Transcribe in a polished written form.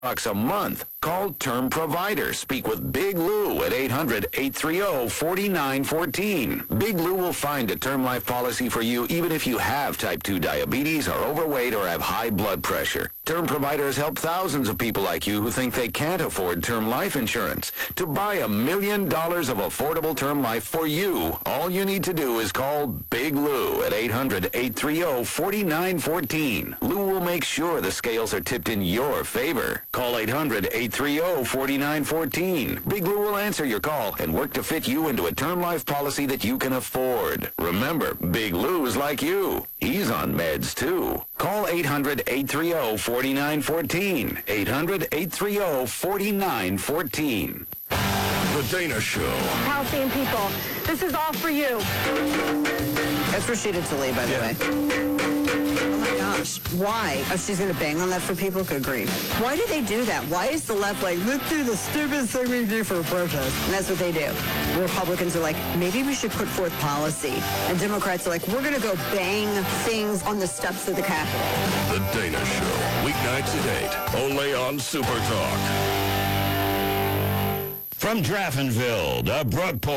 bucks a month. Call Term Provider. Speak with Big Lou at 800-830-4914. Big Lou will find a term life policy for you even if you have type 2 diabetes, are overweight, or have high blood pressure. Term Provider has helped thousands of people like you who think they can't afford term life insurance. To buy $1 million of affordable term life for you, all you need to do is call Big Lou at 800-830-4914. Lou will make sure the scales are tipped in your favor. Call 800-830-4914. Big Lou will answer your call and work to fit you into a term life policy that you can afford. Remember, Big Lou is like you. He's on meds, too. Call 800-830-4914. 800-830-4914. The Dana Show. Halcyon people, this is all for you. That's Rashida Tlaib, by the way. Oh my gosh. Why? Oh, she's going to bang on that for people? Good grief. Why do they do that? Why is the left like, let's do the stupidest thing we do for a protest? And that's what they do. Republicans are like, maybe we should put forth policy. And Democrats are like, we're going to go bang things on the steps of the Capitol. The Dana Show. Weeknights at 8. Only on Super Talk. From Draftonville, the Brookport.